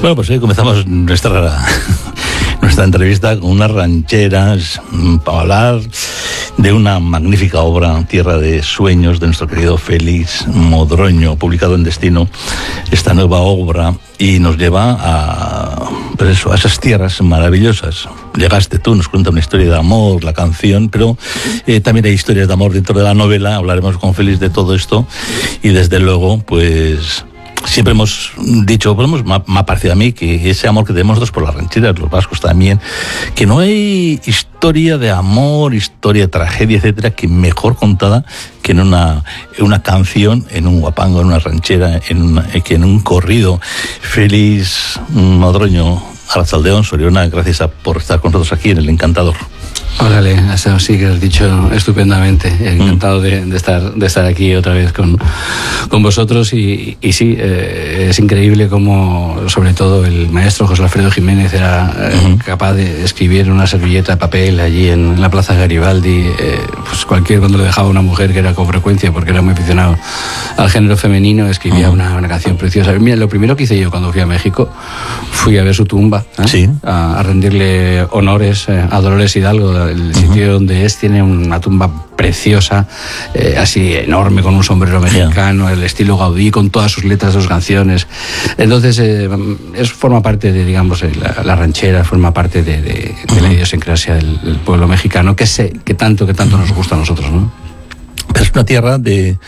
Bueno, pues hoy comenzamos nuestra entrevista con unas rancheras para hablar de una magnífica obra, Tierra de Sueños, de nuestro querido Félix Modroño, publicado en Destino, esta nueva obra, y nos lleva a esas tierras maravillosas. Llegaste tú, nos cuenta una historia de amor, la canción, pero también hay historias de amor dentro de la novela. Hablaremos con Félix de todo esto, y desde luego, pues siempre hemos dicho, me ha parecido a mí que ese amor que tenemos nosotros por las rancheras, los vascos también, que no hay historia de amor, historia de tragedia, etcétera, que mejor contada que en una canción, en un guapango, en una ranchera, que en un corrido. Félix Modroño, Arratsaldeon, Soriona, gracias por estar con nosotros aquí en El Encantador. Órale, eso sí que has dicho estupendamente. Encantado de estar aquí otra vez con vosotros, y sí, es increíble cómo, sobre todo, el maestro José Alfredo Jiménez era capaz de escribir en una servilleta de papel allí en la Plaza Garibaldi, pues cuando le dejaba a una mujer, que era con frecuencia porque era muy aficionado al género femenino, escribía una canción preciosa. Mira, lo primero que hice yo cuando fui a México, fui a ver su tumba, ¿Sí? a rendirle honores a Dolores Hidalgo. El sitio donde tiene una tumba preciosa, así enorme, con un sombrero mexicano, el estilo Gaudí, con todas sus letras, sus canciones. Entonces, forma parte de, digamos, la ranchera, forma parte de la idiosincrasia del pueblo mexicano, que tanto nos gusta a nosotros, ¿no? Pero es una tierra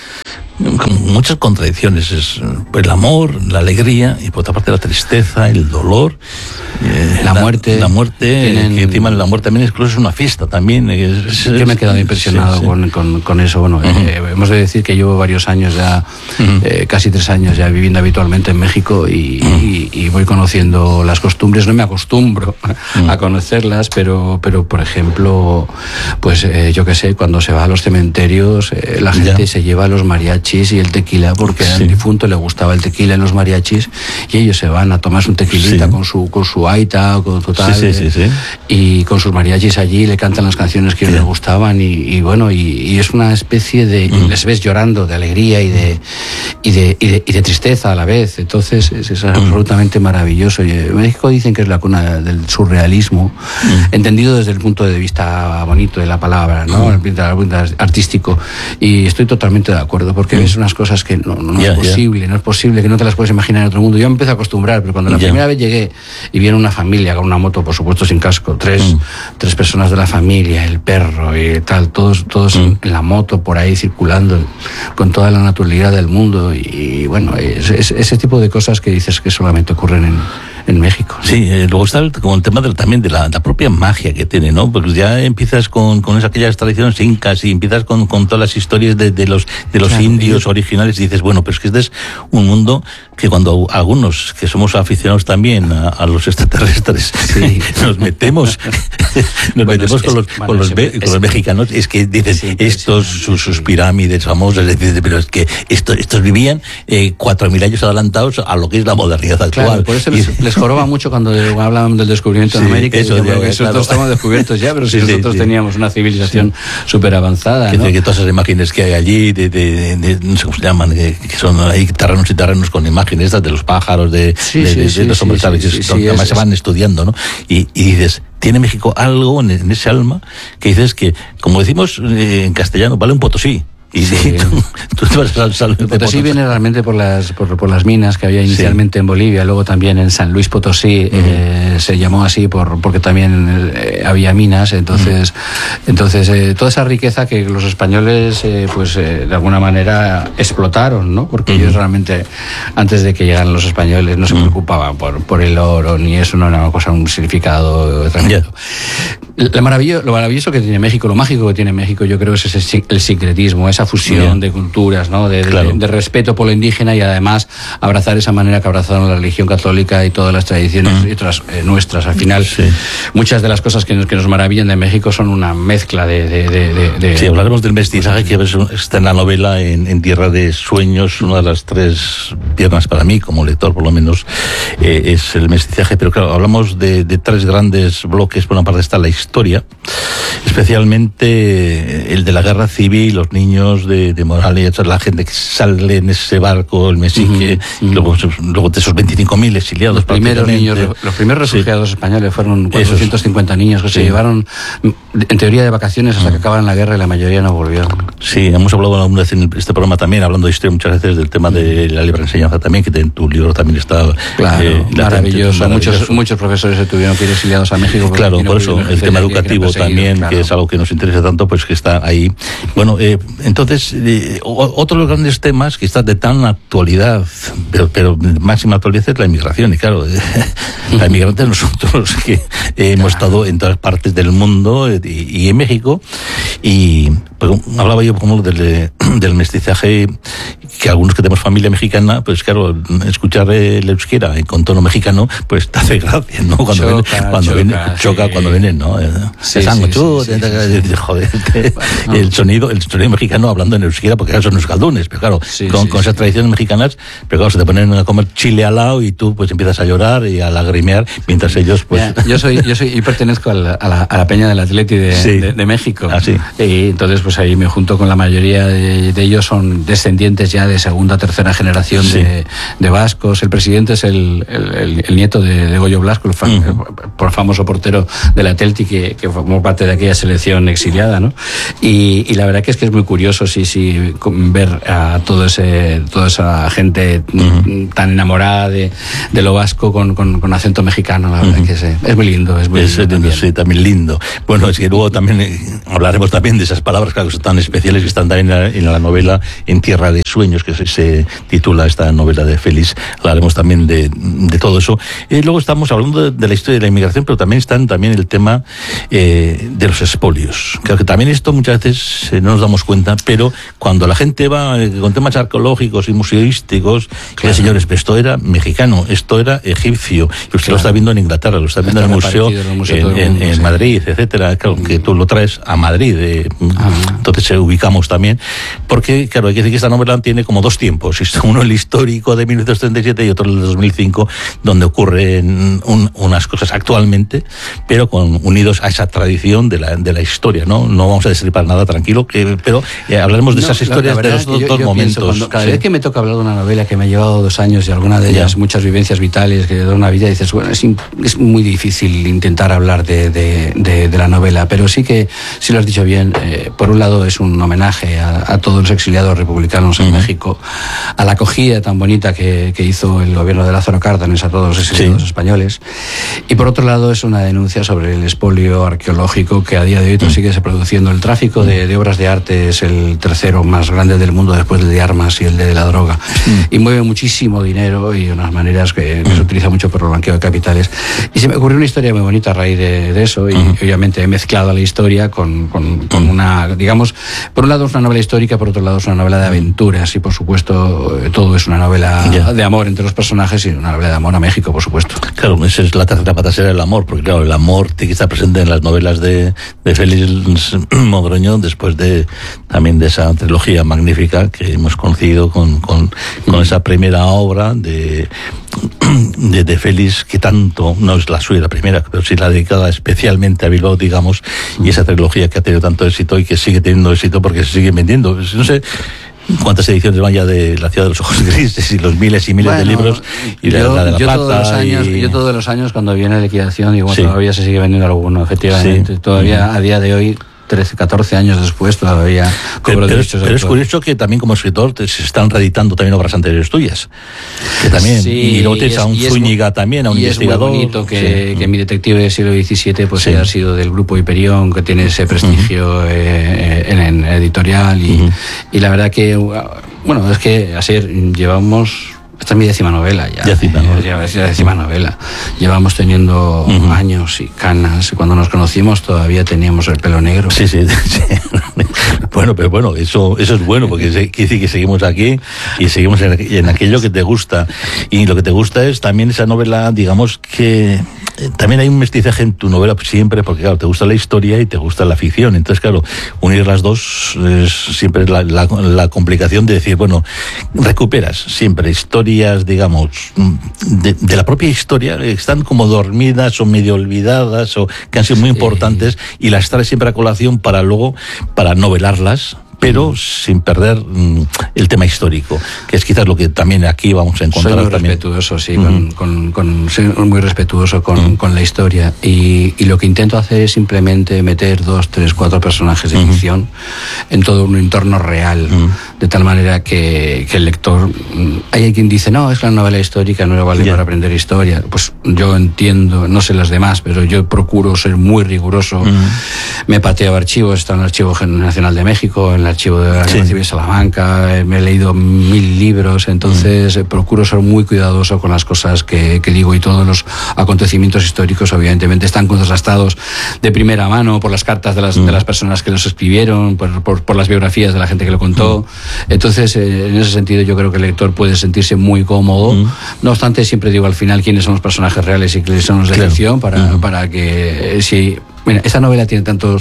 con muchas contradicciones. Es el amor, la alegría, y por otra parte la tristeza, el dolor, la muerte. Que encima la muerte también incluso es una fiesta también. Yo me he quedado impresionado con eso. Bueno, hemos de decir que llevo varios años ya, casi 3 años ya viviendo habitualmente en México, y voy conociendo las costumbres. No me acostumbro a conocerlas, pero por ejemplo, pues yo qué sé, cuando se va a los cementerios, la gente se lleva los mariachis y el tequila, porque al difunto le gustaba el tequila en los mariachis, y ellos se van a tomarse un tequilita con su aita, con su tal, y con sus mariachis allí le cantan las canciones que les gustaban, y es una especie de, les ves llorando de alegría y de tristeza a la vez. Entonces es absolutamente maravilloso. Y en México dicen que es la cuna del surrealismo, entendido desde el punto de vista bonito de la palabra, ¿no? El punto artístico, y estoy totalmente de acuerdo, porque ves unas cosas que no es posible, que no te las puedes imaginar en otro mundo. Yo me empecé a acostumbrar, pero cuando la primera vez llegué y vi una familia con una moto, por supuesto sin casco, tres personas de la familia, el perro y tal, todos en la moto por ahí circulando con toda la naturalidad del mundo, y bueno, es ese tipo de cosas que dices que solamente ocurren en México, ¿no? Sí, luego está como el tema también de la propia magia que tiene, ¿no? Porque ya empiezas con aquellas tradiciones incas, y empiezas con todas las historias de los indios originales, y dices, bueno, pero es que este es un mundo que cuando algunos que somos aficionados también a los extraterrestres nos metemos con los mexicanos, es que dices, estos sus pirámides famosas, pero es que estos vivían 4.000 años adelantados a lo que es la modernidad actual. Claro, por eso les joroba mucho cuando hablan del descubrimiento en América. Nosotros estamos descubiertos ya, pero si nosotros teníamos una civilización súper avanzada, ¿no? Que todas esas imágenes que hay allí, no sé cómo se llaman, que son ahí terrenos y terrenos con imágenes estas de los pájaros, de los hombres, que además se van estudiando, ¿no? Y dices, tiene México algo en ese alma que dices que, como decimos en castellano, vale un Potosí. Y tú te vas a San Luis Potosí viene realmente por las minas que había inicialmente en Bolivia, luego también en San Luis Potosí, se llamó así porque también había minas. Entonces toda esa riqueza que los españoles de alguna manera explotaron, ¿no? Porque ellos realmente, antes de que llegaran los españoles, no se preocupaban por el oro, ni eso, no era una cosa, un significado tremendo. Lo maravilloso que tiene México, lo mágico que tiene México, yo creo, es el sincretismo, esa fusión de culturas, ¿no? De respeto por lo indígena, y además abrazar esa manera que abrazaron la religión católica y todas las tradiciones y otras nuestras. Al final, muchas de las cosas que nos maravillan de México son una mezcla de... Sí, hablaremos del mestizaje que está en la novela, en Tierra de Sueños. Una de las 3 piernas para mí, como lector por lo menos, es el mestizaje. Pero claro, hablamos de 3 grandes bloques. Por una parte está la historia, especialmente el de la guerra civil, los niños de Morales, la gente que sale en ese barco, el Mexique, luego de esos 25.000 exiliados. Los primeros refugiados españoles fueron 450 niños que se llevaron, en teoría, de vacaciones hasta que acabaron la guerra, y la mayoría no volvieron. Sí, hemos hablado alguna vez en este programa también, hablando de historia muchas veces, del tema de la libre enseñanza también, que en tu libro también está... Claro, maravilloso. Muchos profesores se tuvieron que ir exiliados a México. Claro, por eso, el tema educativo también, claro, que es algo que nos interesa tanto, pues que está ahí. Bueno, entonces, otro de los grandes temas que está de tan actualidad, pero máxima actualidad, es la inmigración. Y claro, la inmigrante nosotros que hemos estado en todas partes del mundo y en México, y pues, hablaba yo como del mestizaje, que algunos que tenemos familia mexicana, pues claro, escuchar el euskera con tono mexicano, pues te hace gracia, ¿no? Cuando vienen, ¿no? Joder, el sonido mexicano hablando en euskera, porque son euskaldunes, pero claro, con esas tradiciones mexicanas, pero claro, se te ponen a comer chile al lado y tú pues empiezas a llorar y a lagrimear, mientras ellos pues... Yo soy y pertenezco a la Peña del Atleti de México. Ah, sí. Y entonces pues ahí me junto con la mayoría de ellos, son descendientes ya de segunda o tercera generación de vascos. El presidente es el nieto de Goyo Blasco, el famoso portero del Atleti que formó parte de aquella selección exiliada, ¿no? Y la verdad que es muy curioso ver a toda esa gente tan enamorada de lo vasco con acento mexicano. La verdad que es muy lindo, es muy lindo también. Sí, también lindo. Bueno, es que luego también hablaremos también de esas palabras, claro, que son tan especiales, que están también en la novela En Tierra de Sueños, que se titula esta novela de Félix. Hablaremos también de todo eso. Luego estamos hablando de la historia de la inmigración, pero también está el tema de los expolios. Creo que también esto muchas veces no nos damos cuenta, pero cuando la gente va con temas arqueológicos y museísticos, claro, señores, pero esto era mexicano, esto era egipcio, y usted lo está viendo en Inglaterra, lo está viendo en el museo en Madrid, etcétera. Claro, que tú lo traes a Madrid, entonces ubicamos también, porque claro, hay que decir que esta novela tiene como dos tiempos, uno el histórico de 1937 y otro el de 2005, donde ocurren unas cosas actualmente, pero unidos a esa tradición de la historia, ¿no? No vamos a destripar nada, tranquilo, pero hablaremos de esas historias de los dos momentos. Cada vez que me toca hablar de una novela que me ha llevado 2 años y alguna de ellas muchas vivencias vitales que da una vida, dices, bueno, es muy difícil intentar hablar de la novela, pero sí lo has dicho bien. Por un lado es un homenaje a todos los exiliados republicanos en México, a la acogida tan bonita que hizo el gobierno de Lázaro Cárdenas a todos los exiliados españoles, y por otro lado es una denuncia sobre el expolio arqueológico que a día de hoy sigue se produciendo. El tráfico de obras de arte es el tercero más grande del mundo, después del de armas y el de la droga, y mueve muchísimo dinero y unas maneras que se utiliza mucho por el blanqueo de capitales. Y se me ocurrió una historia muy bonita a raíz de eso, y obviamente he mezclado la historia con una, digamos, por un lado es una novela histórica, por otro lado es una novela de aventuras, y por supuesto todo es una novela de amor entre los personajes y una novela de amor a México, por supuesto. Claro, esa es la tercera pata, será el amor, porque claro, el amor tiene que estar presente en las novelas de Félix Modroño, después también de esa trilogía magnífica que hemos conocido con esa primera obra de Félix, que tanto, no es la suya la primera, pero sí la dedicada especialmente a Bilbao, digamos, y esa trilogía que ha tenido tanto éxito y que sigue teniendo éxito porque se sigue vendiendo. No sé cuántas ediciones van ya de La Ciudad de los Ojos Grises y los miles y miles de libros, y la de La Plata. Yo todos los años cuando viene la liquidación digo, todavía se sigue vendiendo alguno, efectivamente. Todavía a día de hoy, 13, 14 años después, todavía cobro derechos de autor. Pero es curioso que también como escritor se están reeditando también obras anteriores tuyas. Que también, y luego tienes a un Zúñiga también, a un investigador. Es muy bonito que mi detective del siglo XVII pues haya sido del grupo Hiperión, que tiene ese prestigio en editorial, y la verdad que, bueno, es que así llevamos... Esta es mi 10ª novela ya. Es la 10ª novela. Llevamos teniendo años y canas. Cuando nos conocimos todavía teníamos el pelo negro. Sí. Bueno, pero bueno, eso es bueno, porque quiere decir que seguimos aquí y seguimos en aquello que te gusta. Y lo que te gusta es también esa novela, digamos, que también hay un mestizaje en tu novela siempre, porque claro, te gusta la historia y te gusta la ficción. Entonces, claro, unir las dos es siempre la complicación de decir, bueno, recuperas siempre historias, digamos, de la propia historia, que están como dormidas o medio olvidadas o que han sido muy importantes, y las traes siempre a colación para luego, para novelarlas, pero sin perder el tema histórico, que es quizás lo que también aquí vamos a encontrar. Soy muy respetuoso, sí, soy muy respetuoso con la historia, y lo que intento hacer es simplemente meter 2, 3, 4 personajes de ficción en todo un entorno real, de tal manera que el lector... Hay quien dice, no, es la novela histórica, no le vale para aprender historia. Pues yo entiendo, no sé las demás, pero yo procuro ser muy riguroso. Me pateo archivos, está en el Archivo Nacional de México, en el Archivo de la Guerra Civil de Salamanca, me he leído 1000 libros, entonces procuro ser muy cuidadoso con las cosas que digo, y todos los acontecimientos históricos evidentemente están contrastados de primera mano por las cartas de las personas que los escribieron, por las biografías de la gente que lo contó. Entonces, en ese sentido, yo creo que el lector puede sentirse muy cómodo. No obstante, siempre digo al final quiénes son los personajes reales y quiénes son los de ficción, para que si... Mira, esta novela tiene tantos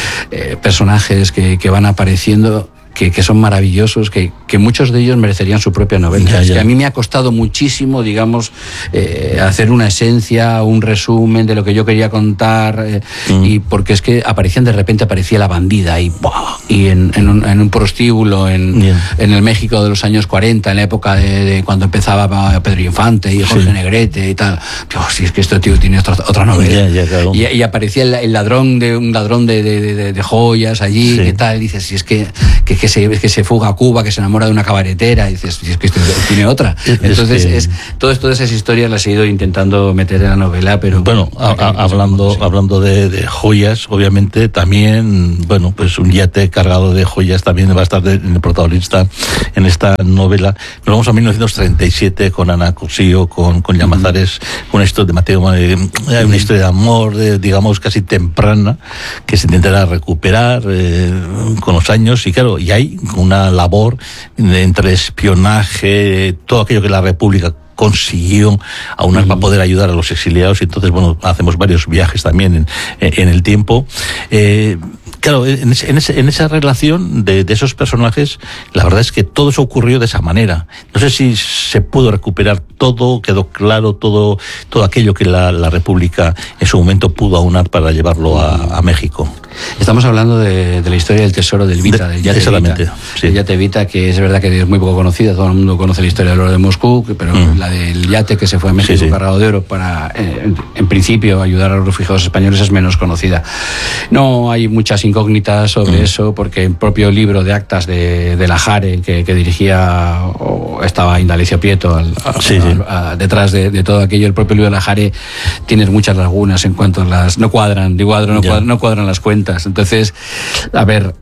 personajes que van apareciendo, que son maravillosos, que muchos de ellos merecerían su propia novela. Es que a mí me ha costado muchísimo, digamos, hacer una esencia, un resumen de lo que yo quería contar, y porque es que de repente aparecía la bandida y en un prostíbulo en el México de los años 40, en la época de cuando empezaba Pedro Infante y Jorge Negrete y tal. Dios, si es que este tío tiene otra novela. Claro. Y aparecía un ladrón de joyas allí, y tal. Y dices, si es que se fuga a Cuba, que se enamora de una cabaretera, y dices, es que esto tiene otra. Entonces, todas esas historias las he ido intentando meter en la novela, pero... Bueno, hablando de joyas, obviamente, también, bueno, pues un yate cargado de joyas también va a estar el protagonista en esta novela. Nos vamos a 1937 con Ana Cosío, con Llamazares, una historia de Mateo, una historia de amor, digamos, casi temprana, que se intentará recuperar con los años, y claro, y hay una labor entre espionaje, todo aquello que la República consiguió aunar para poder ayudar a los exiliados, y entonces, bueno, hacemos varios viajes también en el tiempo. Claro, en esa relación de esos personajes, la verdad es que todo eso ocurrió de esa manera. No sé si se pudo recuperar todo, quedó claro todo aquello que la República en su momento pudo aunar para llevarlo a México. Estamos hablando de la historia del tesoro del Vita, del Yate Vita. Sí. El Yate Vita, que es verdad que es muy poco conocida, todo el mundo conoce la historia del oro de Moscú, pero la del yate que se fue a México cargado de oro para, en principio, ayudar a los refugiados españoles es menos conocida. No hay muchas incógnitas sobre eso, porque el propio libro de actas de la Jare, que dirigía, estaba Indalecio Prieto detrás de todo aquello, el propio libro de la Jare tiene muchas lagunas en cuanto a las... No cuadran las cuentas. Entonces, a ver,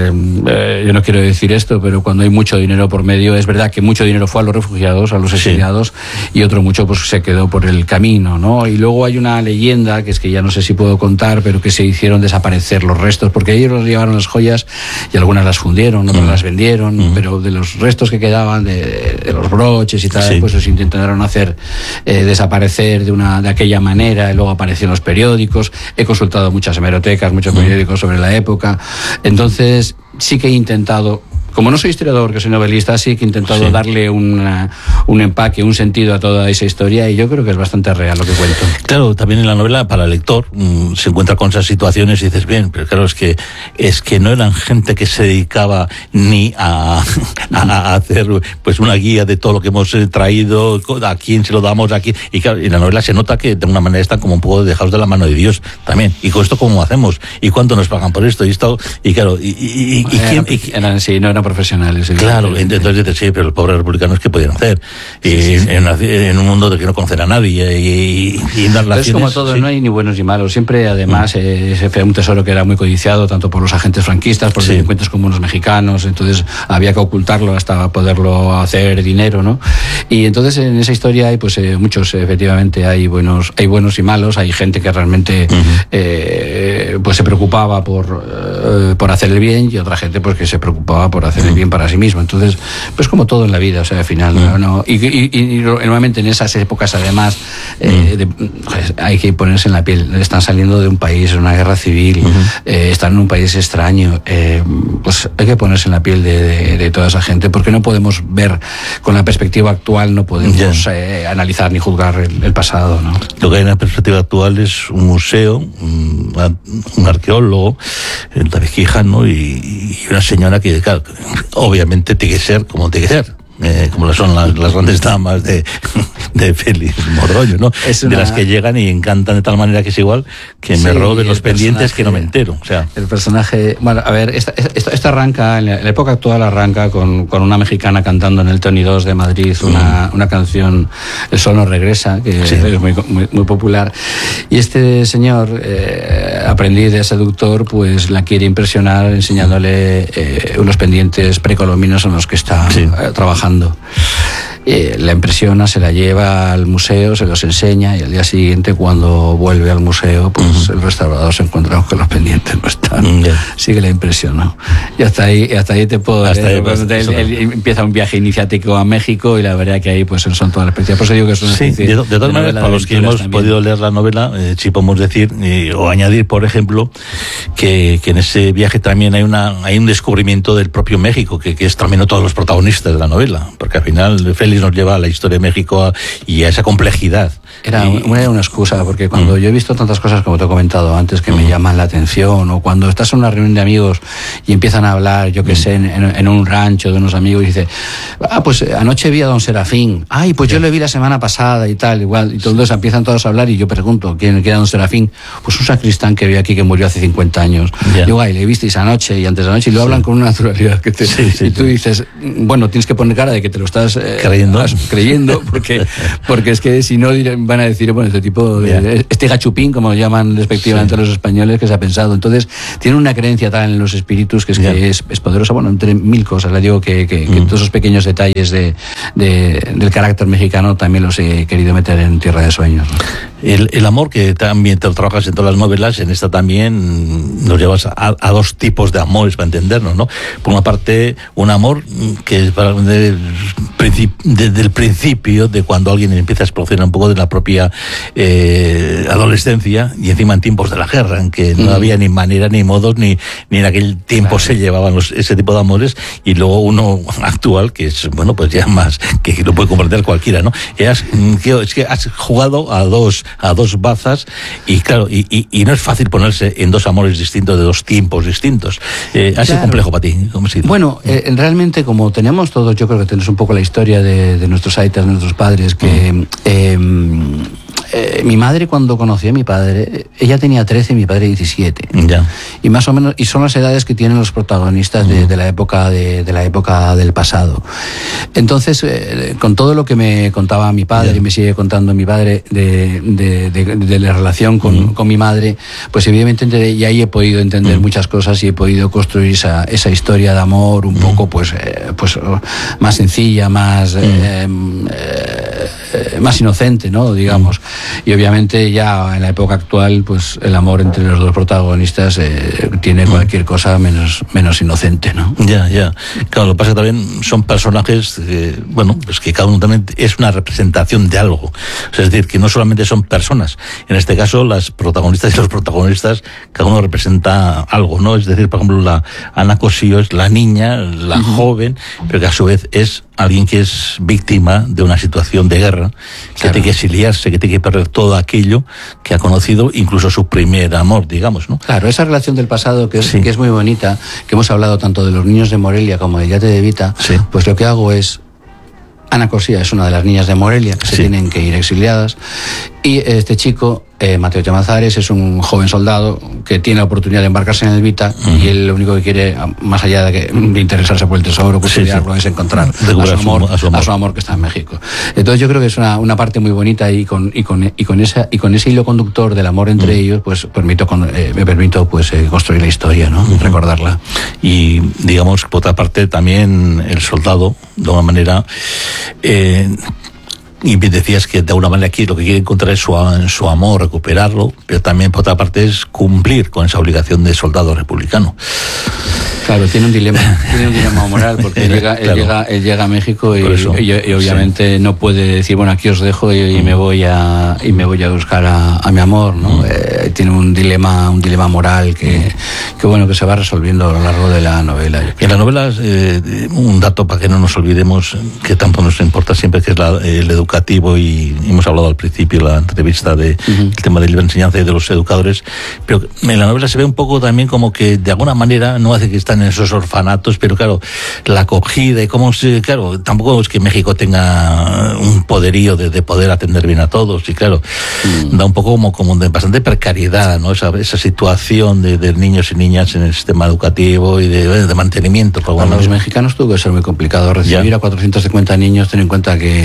yo no quiero decir esto, pero cuando hay mucho dinero por medio, es verdad que mucho dinero fue a los refugiados, a los exiliados, y otro mucho pues se quedó por el camino, ¿no? Y luego hay una leyenda, que es que ya no sé si puedo contar, pero que se hicieron desaparecer los restos, porque ellos los llevaron las joyas y algunas las fundieron, otras las vendieron, pero de los restos que quedaban, de los broches y tal, pues los intentaron hacer desaparecer de aquella manera, y luego aparecieron los periódicos. He consultado muchas hemerotecas, muchos periódicos sobre la época. Entonces, sí que he intentado, como no soy historiador, que soy novelista, sí que he intentado darle un empaque, un sentido a toda esa historia, y yo creo que es bastante real lo que cuento. Claro, también en la novela, para el lector, se encuentra con esas situaciones y dices, bien, pero claro, es que no eran gente que se dedicaba ni a hacer pues una guía de todo lo que hemos traído, a quién se lo damos, aquí. Y claro, en la novela se nota que de una manera están como un poco dejados de la mano de Dios también. ¿Y con esto cómo hacemos? ¿Y cuánto nos pagan por esto? Y esto, y claro, no eran profesionales. Claro, entonces dices, sí, pero los pobres republicanos, ¿qué podían hacer? En un mundo de que no conocen a nadie y las relaciones... Es como todo, no hay ni buenos ni malos. Siempre, además, ese fue un tesoro que era muy codiciado, tanto por los agentes franquistas, por los delincuentes comunes mexicanos, entonces había que ocultarlo hasta poderlo hacer dinero, ¿no? Y entonces en esa historia hay pues muchos, efectivamente, hay buenos y malos, hay gente que realmente pues se preocupaba por hacer el bien, y otra gente pues que se preocupaba por hacer el bien para sí mismo. Entonces, pues como todo en la vida, o sea, al final, ¿no? Y normalmente en esas épocas, además, hay que ponerse en la piel. Están saliendo de un país, una guerra civil, están en un país extraño, pues hay que ponerse en la piel de toda esa gente, porque no podemos ver con la perspectiva actual, no podemos analizar ni juzgar el pasado, ¿no? Lo que hay en la perspectiva actual es un museo, un arqueólogo, David Quijano, y una señora que, claro, obviamente tiene que ser como tiene que ser. Como son las grandes damas de Félix Modroño, ¿no? De las que llegan y encantan de tal manera que es igual que me roben los pendientes que no me entero. O sea, el personaje, bueno, a ver, esta arranca, en la época actual arranca con una mexicana cantando en el Tony 2 de Madrid una canción, El sol no regresa, que es muy popular. Y este señor, aprendiz de seductor, pues la quiere impresionar enseñándole unos pendientes precolombinos en los que está trabajando. La impresiona, se la lleva al museo, se los enseña, y al día siguiente, cuando vuelve al museo, pues el restaurador se encuentra con que los pendientes no están. Sí que la impresiona. Y hasta ahí te puedo... Él empieza un viaje iniciático a México, y la verdad que ahí pues son todas las experiencias. Por eso digo que es una especie de todas maneras, para los que hemos podido leer la novela, sí podemos decir, o añadir, por ejemplo, que en ese viaje también hay un descubrimiento del propio México, que es también otro de los protagonistas de la novela, porque al final Félix nos lleva a la historia de México y a esa complejidad. Era una excusa, porque cuando yo he visto tantas cosas, como te he comentado antes, que me llaman la atención, o cuando estás en una reunión de amigos y empiezan a hablar, yo que sé, en un rancho de unos amigos, y dice, pues anoche vi a don Serafín, pues yo lo vi la semana pasada y tal, igual, y todos empiezan todos a hablar, y yo pregunto, ¿quién era don Serafín? Pues un sacristán que vi aquí que murió hace 50 años. Digo, le visteis anoche y antes de anoche, y lo hablan con una naturalidad que y tú dices, bueno, tienes que poner cara de que te lo estás creyendo, porque es que si no van a decir, bueno, este tipo, este gachupín, como llaman respectivamente los españoles, que se ha pensado. Entonces, tiene una creencia tal en los espíritus que es poderosa, bueno, entre mil cosas. Le digo que todos esos pequeños detalles del carácter mexicano también los he querido meter en Tierra de Sueños, ¿no? El amor, que también te lo trabajas en todas las novelas, en esta también nos llevas a dos tipos de amores, para entendernos, ¿no? Por una parte, un amor que es desde el principio, de cuando alguien empieza a explosionar un poco de la propia adolescencia, y encima en tiempos de la guerra, en que no había ni manera, ni modos, ni en aquel tiempo se llevaban ese tipo de amores, y luego uno actual, que es, bueno, pues ya más, que lo puede comprender cualquiera, ¿no? Es que has jugado a dos bazas, y claro, y no es fácil ponerse en dos amores distintos, de dos tiempos distintos. Ha sido complejo para ti. ¿Cómo ha sido? Bueno, realmente, como tenemos todos, yo creo que tenemos un poco la historia de nuestros aitas, de nuestros padres, que mi madre, cuando conocí a mi padre, ella tenía 13 y mi padre 17. Y más o menos, y son las edades que tienen los protagonistas de la época del pasado. Entonces, con todo lo que me contaba mi padre y me sigue contando mi padre de la relación con mi madre, pues evidentemente ya ahí he podido entender muchas cosas, y he podido construir esa historia de amor un poco pues más sencilla, más inocente, ¿no? Digamos. Y obviamente ya en la época actual, pues el amor entre los dos protagonistas tiene cualquier cosa menos inocente, ¿no? Ya. Claro, lo que pasa es que también son personajes, pues que cada uno también es una representación de algo. O sea, es decir, que no solamente son personas. En este caso, las protagonistas y los protagonistas, cada uno representa algo, ¿no? Es decir, por ejemplo, la Ana Cosío es la niña, la joven, pero que a su vez es alguien que es víctima de una situación de guerra, que tiene que exiliarse, que tiene que perder todo aquello que ha conocido, incluso su primer amor, digamos, ¿no? Claro, esa relación del pasado que es muy bonita, que hemos hablado tanto de los niños de Morelia como de Yate de Vita, pues lo que hago es... Ana Cosía es una de las niñas de Morelia que se tienen que ir exiliadas, y este chico, Mateo Llamazares, es un joven soldado que tiene la oportunidad de embarcarse en el Vita, y él lo único que quiere, más allá de interesarse por el tesoro, custodiarlo, es encontrar a su amor que está en México. Entonces yo creo que es una parte muy bonita, y con ese hilo conductor del amor entre ellos, pues me permito construir la historia, ¿no? Recordarla. Y digamos, por otra parte, también el soldado, de alguna manera, y me decías que de alguna manera aquí lo que quiere encontrar es su amor, recuperarlo, pero también por otra parte es cumplir con esa obligación de soldado republicano. Claro, tiene un dilema moral, porque él llega a México y obviamente no puede decir, bueno, aquí os dejo y me voy a buscar a mi amor, ¿no? Tiene un dilema moral que se va resolviendo a lo largo de la novela. En la novela, un dato para que no nos olvidemos, que tampoco nos importa siempre, que es el educativo, y hemos hablado al principio en la entrevista del tema de la enseñanza y de los educadores, pero en la novela se ve un poco también como que de alguna manera, no hace que están en esos orfanatos, pero claro, la acogida y cómo se, claro, tampoco es que México tenga un poderío de poder atender bien a todos, y claro, da un poco como de bastante precariedad, ¿no? Esa situación de niños y niñas en el sistema educativo y de mantenimiento. Para los mexicanos tuvo que ser muy complicado recibir a 450 niños. Ten en cuenta que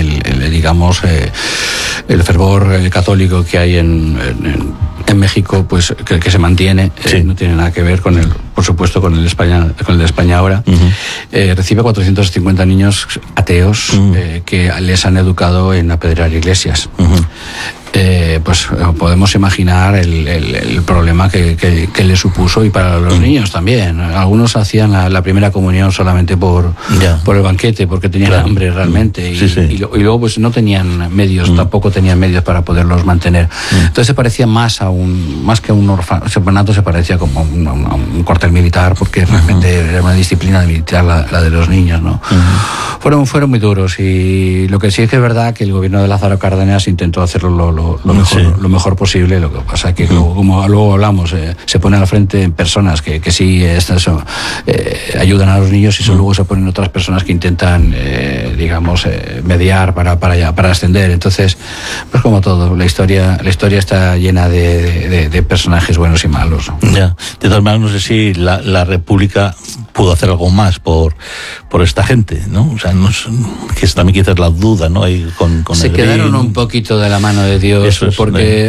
el fervor católico que hay en México, pues que se mantiene, no tiene nada que ver con por supuesto, con el de España ahora. Recibe 450 niños ateos que les han educado en apedrear iglesias. Pues podemos imaginar el problema que le supuso, y para los niños también. Algunos hacían la primera comunión solamente por el banquete, porque tenían hambre realmente, y luego pues no tenían medios, tampoco tenían medios para poderlos mantener. Entonces se parecía más que a un orfanato, se parecía como a un cuartel militar, porque realmente era una disciplina militar la de los niños, ¿no? Fueron muy duros, y lo que sí es que es verdad que el gobierno de Lázaro Cárdenas intentó hacerlo lo mejor posible. Lo que pasa es que como luego hablamos, se ponen al frente personas que sí ayudan a los niños, y luego se ponen otras personas que intentan mediar para ascender. Entonces, pues como todo, la historia está llena de personajes buenos y malos. Ya. De todas maneras, no sé si la República pudo hacer algo más por esta gente, ¿no? O sea, que es también quizás la duda, ¿no? Ahí con se quedaron un poquito de la mano de Dios, porque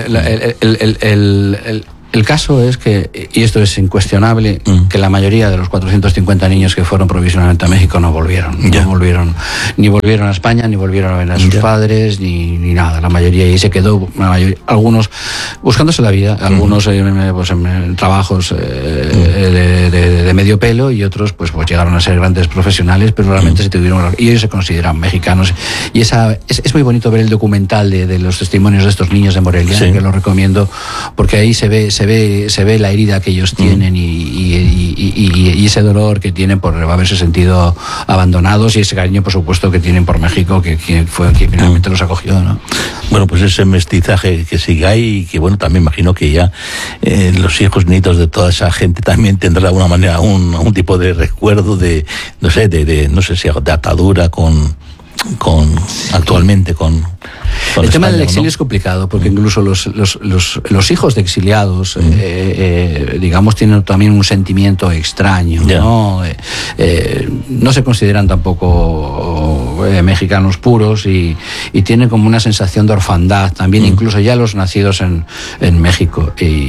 el caso es que, y esto es incuestionable, que la mayoría de los 450 niños que fueron provisionalmente a México no volvieron. Ni volvieron a España, ni volvieron a ver a sus padres, ni nada. La mayoría, y se quedó, algunos buscándose la vida, algunos en trabajos de medio pelo, y otros pues llegaron a ser grandes profesionales, pero realmente y ellos se consideran mexicanos. Y es muy bonito ver el documental de los testimonios de estos niños de Morelia, que lo recomiendo, porque ahí se ve la herida que ellos tienen, y ese dolor que tienen por haberse sentido abandonados, y ese cariño, por supuesto, que tienen por México, que fue quien finalmente los acogió, ¿no? Bueno, pues ese mestizaje que sigue ahí, y que bueno, también imagino que ya los hijos nietos de toda esa gente también tendrá de alguna manera un tipo de recuerdo no sé si de atadura actualmente con el tema del exilio, ¿no? Es complicado, porque incluso los hijos de exiliados, tienen también un sentimiento extraño, ¿no? No se consideran tampoco mexicanos puros, y tienen como una sensación de orfandad también, incluso ya los nacidos en México.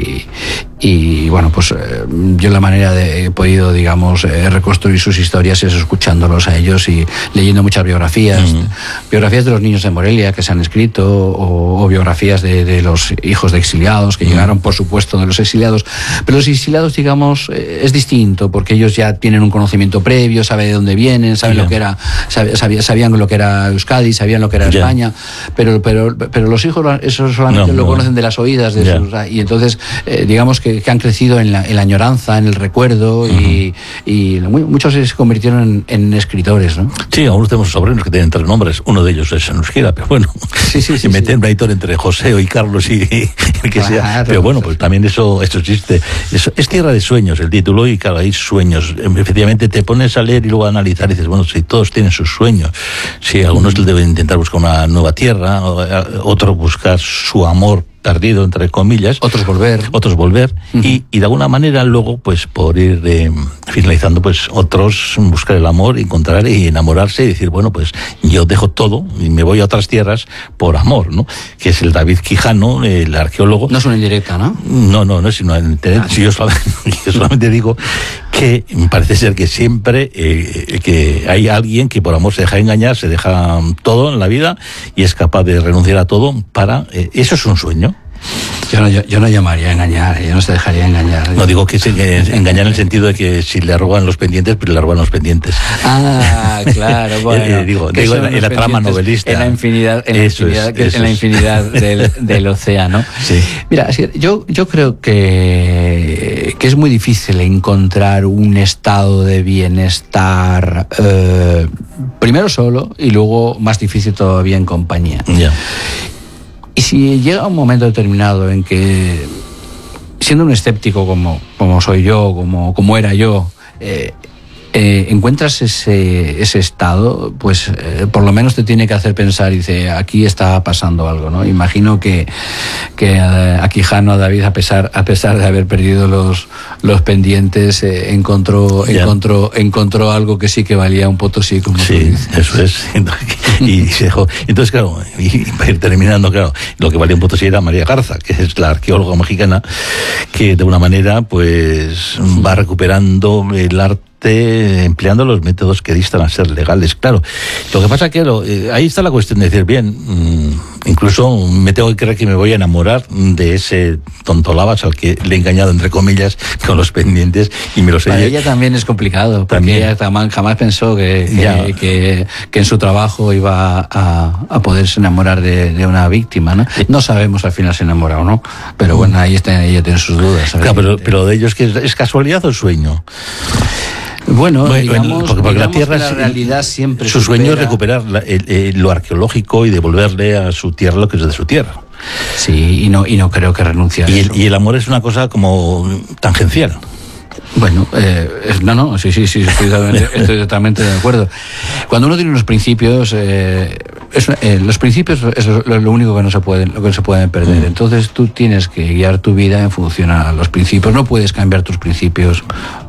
Y bueno, pues yo la manera he podido, reconstruir sus historias es escuchándolos a ellos y leyendo muchas biografías de los niños de Morelia que se han escrito, o biografías de los hijos de exiliados que llegaron, por supuesto, de los exiliados. Pero los exiliados, es distinto, porque ellos ya tienen un conocimiento previo, saben de dónde vienen, saben lo que era, sabían lo que era Euskadi, sabían lo que era España, pero los hijos eso solamente lo conocen de las oídas de sus, y entonces que han crecido en la añoranza, en el recuerdo, y muchos se convirtieron en escritores, ¿no? Sí, algunos tenemos sobrinos que tienen 3 nombres, uno de ellos es Euskera, pero bueno, y meten una historia entre José y Carlos y el que sea, pero bueno, pues también eso existe. Es Tierra de Sueños el título, y claro, hay sueños. Efectivamente te pones a leer y luego a analizar y dices, bueno, si todos tienen sus sueños, si algunos deben intentar buscar una nueva tierra, otros buscar su amor perdido, entre comillas, otros volver, y de alguna manera luego, pues por ir finalizando, pues otros buscar el amor, encontrar y enamorarse, y decir, bueno, pues yo dejo todo y me voy a otras tierras por amor, ¿no? Que es el David Quijano, el arqueólogo. No es una indirecta, ¿no? No es una indirecta. Yo solamente digo que parece ser que siempre que hay alguien que por amor se deja engañar, se deja todo en la vida y es capaz de renunciar a todo para... eso es un sueño. Yo no llamaría a engañar, yo no se dejaría engañar. No digo que engañar en el sentido de que si le roban los pendientes, pues le roban los pendientes. Ah, claro, bueno. digo en la trama novelista. En la infinidad, del océano. Sí. Mira, yo creo que es muy difícil encontrar un estado de bienestar primero solo y luego más difícil todavía en compañía. Yeah. Y si llega un momento determinado en que, siendo un escéptico como soy yo, como era yo, encuentras ese estado, pues por lo menos te tiene que hacer pensar y dice, aquí está pasando algo, ¿no? Imagino que a Quijano, a David, a pesar de haber perdido los pendientes, encontró algo que sí que valía un potosí, como tú dices. Eso es. Y se dejó. Entonces, claro, y para ir terminando, claro, lo que valía un potosí era María Garza, que es la arqueóloga mexicana, que de una manera pues va recuperando el arte empleando los métodos que distan a ser legales. Claro, lo que pasa es que ahí está la cuestión de decir, bien, incluso me tengo que creer que me voy a enamorar de ese tontolabas al que le he engañado, entre comillas, con los pendientes, y me los he... Para ella también es complicado, porque ella jamás pensó que en su trabajo iba a poderse enamorar de una víctima, ¿no? No sabemos al final si se enamora o no, pero bueno, ahí está, ella tiene sus dudas. Claro, pero de ellos, ¿es casualidad o sueño? Bueno, digamos, porque la Tierra, la realidad siempre su sueño es recuperar lo arqueológico y devolverle a su tierra lo que es de su tierra. Sí, y no creo que renuncie a eso. Y el amor es una cosa como tangencial. Bueno, sí, estoy totalmente de acuerdo. Cuando uno tiene unos principios, los principios es lo único que no se pueden perder. Entonces tú tienes que guiar tu vida en función a los principios. No puedes cambiar tus principios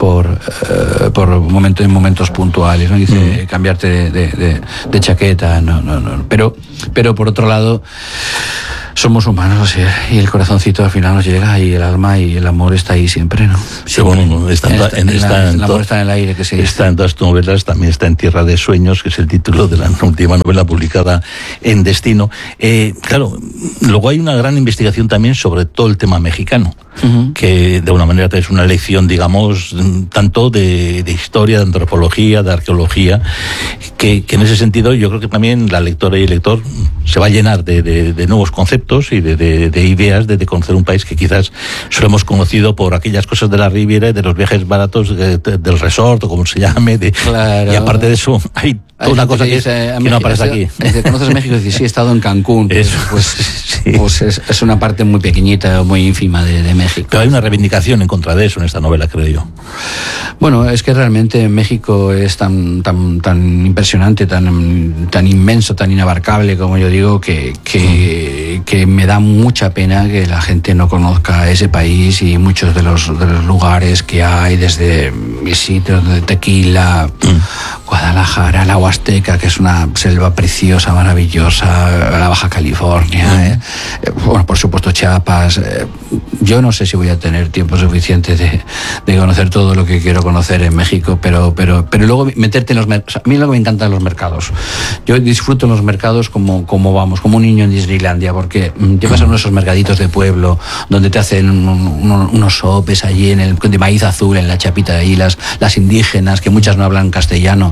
en momentos puntuales. No dice cambiarte de chaqueta, no. Pero por otro lado, somos humanos, y el corazoncito al final nos llega, y el alma y el amor está ahí siempre, ¿no? Sí, bueno, el amor está en el aire, que se dice. Está en todas tus novelas, también está en Tierra de Sueños, que es el título de la última novela publicada en Destino. Claro, luego hay una gran investigación también sobre todo el tema mexicano, que de una manera es una lección, digamos, tanto de historia, de antropología, de arqueología, que en ese sentido yo creo que también la lectora y el lector se va a llenar de nuevos conceptos y de ideas de conocer un país que quizás solo hemos conocido por aquellas cosas de la Riviera y de los viajes baratos del resort, o como se llame. Claro. Y aparte de eso, hay toda una cosa que no aparece aquí. ¿Conoces México? Y dices, sí, he estado en Cancún. Pues es una parte muy pequeñita, muy ínfima de México. Pero hay una reivindicación en contra de eso en esta novela, creo yo. Bueno, es que realmente México es tan impresionante, tan inmenso, tan inabarcable, como yo digo, que me da mucha pena que la gente no conozca ese país y muchos de los lugares que hay, desde mis sitios de Tequila, Guadalajara, la Huasteca, que es una selva preciosa, maravillosa, la Baja California, bueno, por supuesto Chiapas. Yo no sé si voy a tener tiempo suficiente de conocer todo lo que quiero conocer en México, pero luego meterte en los mercados. A mí lo que me encantan los mercados. Yo disfruto en los mercados como un niño en Disneylandia, porque llevas a uno de esos mercaditos de pueblo donde te hacen unos sopes allí de maíz azul en la chapita de ahí, las indígenas, que muchas no hablan castellano,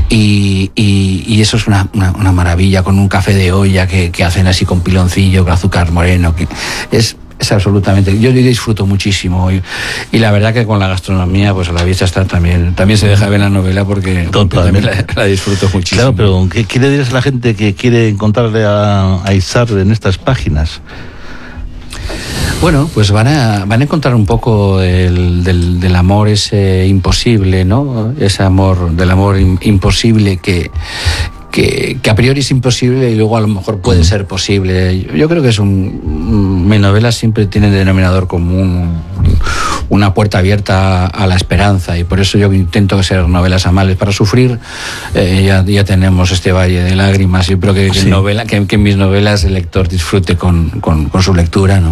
y eso es una maravilla, con un café de olla que hacen así con piloncillo, con azúcar moreno, que es absolutamente, yo disfruto muchísimo, y la verdad que con la gastronomía, pues a la vista está, también se deja ver la novela, porque también la disfruto muchísimo. Claro, pero ¿qué le dirías a la gente que quiere encontrarle a Izar en estas páginas? Bueno, pues van a encontrar un poco del amor ese imposible, ¿no? Ese amor, del amor imposible que a priori es imposible y luego a lo mejor puede ser posible. Yo creo que mi novela siempre tiene denominador común una puerta abierta a la esperanza, y por eso yo intento hacer novelas amables. Para sufrir ya tenemos este valle de lágrimas, y creo que en mis novelas el lector disfrute con su lectura, ¿no?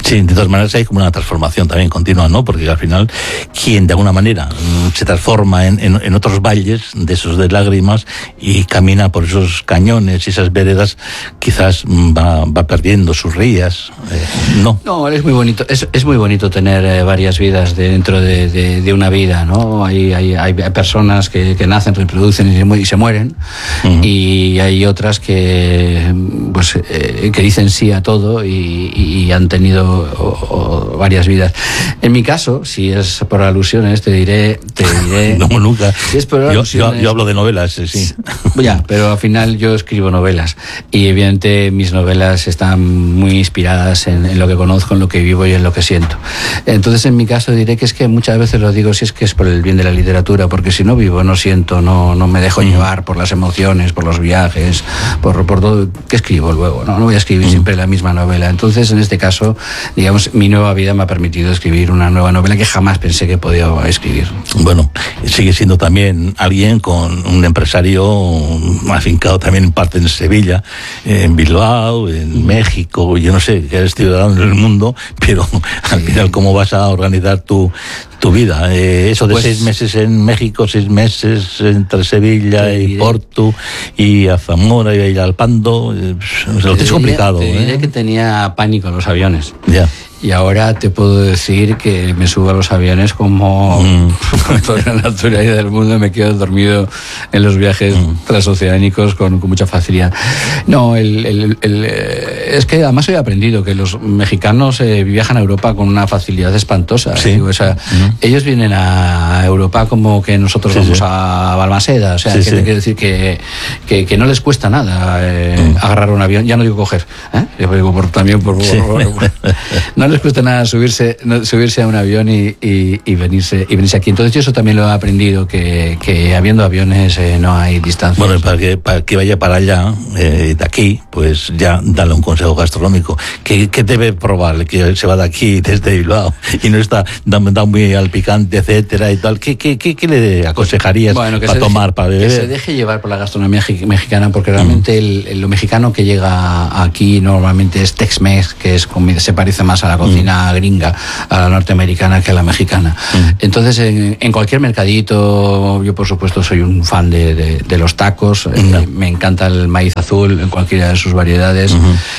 Sí, de todas maneras hay como una transformación también continua, ¿no? Porque al final, quien de alguna manera se transforma en otros valles de esos de lágrimas y camina por esos cañones y esas veredas, quizás va perdiendo sus rías, ¿no? No, es muy bonito, es muy bonito tener varias vidas dentro de una vida, ¿no? Hay personas que nacen, reproducen y se mueren, y hay otras que que dicen sí a todo y han tenido varias vidas. En mi caso, si es por alusiones, te diré no, nunca. Si es por alusiones, yo hablo de novelas, sí. Ya, pero al final yo escribo novelas y evidentemente mis novelas están muy inspiradas en lo que conozco, en lo que vivo y en lo que siento. Entonces, en mi caso diré que es que muchas veces lo digo, si es que es por el bien de la literatura, porque si no vivo, no siento, no me dejo llevar por las emociones, por los viajes, por todo. ¿Qué escribo luego? No voy a escribir siempre la misma novela. Entonces, en este caso, digamos, mi nueva vida me ha permitido escribir una nueva novela que jamás pensé que podía escribir. Bueno, sigue siendo también alguien con un empresario afincado también en parte en Sevilla, en Bilbao, en México, yo no sé, que eres ciudadano del mundo, pero al final, ¿cómo vas a organizar tu vida? Eso de 6 meses en México, 6 meses entre Sevilla y Porto y a Zamora y a Alpando, lo tienes complicado. Te diré que tenía pánico en los aviones. Ya. Y ahora te puedo decir que me subo a los aviones como con toda la naturalidad del mundo, me quedo dormido en los viajes transoceánicos con mucha facilidad. No, es que además he aprendido que los mexicanos viajan a Europa con una facilidad espantosa. Sí. Digo, o sea, ellos vienen a Europa como que nosotros vamos a Balmaseda. O sea, que quiere decir que no les cuesta nada agarrar un avión. Ya no digo coger, yo digo no les cuesta nada subirse a un avión y venirse aquí. Entonces yo eso también lo he aprendido, que habiendo aviones no hay distancia. Bueno, para que vaya para allá, de aquí, pues ya dale un consejo gastronómico. ¿Qué debe probar? Que se va de aquí, desde Bilbao, y no está da muy al picante, etcétera, y tal. ¿Qué le aconsejarías para tomar, para beber? Que se deje llevar por la gastronomía mexicana, porque realmente lo mexicano que llega aquí normalmente es Tex-Mex, que es comida, se parece más a la cocina gringa, a la norteamericana, que a la mexicana. Entonces, en cualquier mercadito, yo por supuesto soy un fan de los tacos, me encanta el maíz azul en cualquiera de sus variedades,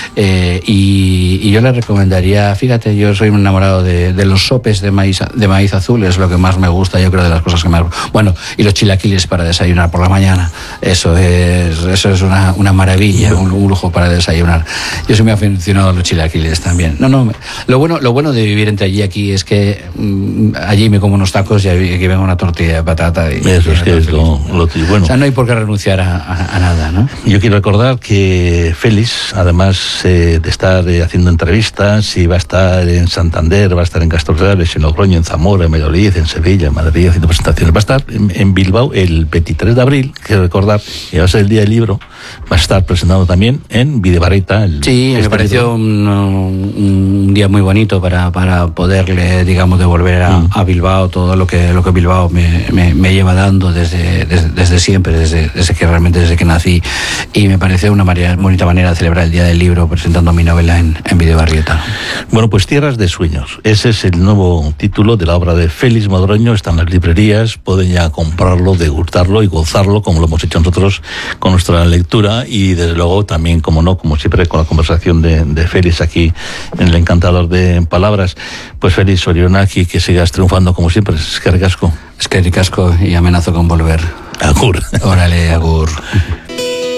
y yo le recomendaría, fíjate, yo soy un enamorado de los sopes de maíz azul, es lo que más me gusta, yo creo, de las cosas que más... Bueno, y los chilaquiles para desayunar por la mañana, eso es una maravilla, un lujo para desayunar. Yo soy muy aficionado a los chilaquiles también. Lo bueno de vivir entre allí y aquí es que allí me como unos tacos y aquí vengo una tortilla de patata. Eso es que es lo bueno. O sea, no hay por qué renunciar a nada, ¿no? Yo quiero recordar que Félix, además de estar haciendo entrevistas, y va a estar en Santander, va a estar en Castros Reales, en Logroño, en Zamora, en Valladolid, en Sevilla, en Madrid, haciendo presentaciones. Va a estar en Bilbao el 23 de abril, quiero recordar, y va a ser el día del libro. Va a estar presentando también en Videbarreta. Sí, me pareció un día muy bonito para poderle, digamos, devolver a Bilbao todo lo que Bilbao me lleva dando desde siempre, desde que nací, y me pareció una bonita manera de celebrar el Día del Libro presentando mi novela en Videbarrieta. Bueno, pues Tierras de Sueños, ese es el nuevo título de la obra de Félix Modroño. Está en las librerías, pueden ya comprarlo, degustarlo y gozarlo, como lo hemos hecho nosotros con nuestra lectura, y desde luego también, como siempre, con la conversación de Félix aquí en El Encantador de Palabras. Pues Félix Orionaki, que sigas triunfando como siempre. Es que ricasco. Es que ricasco, y amenazo con volver. Agur. Órale, agur.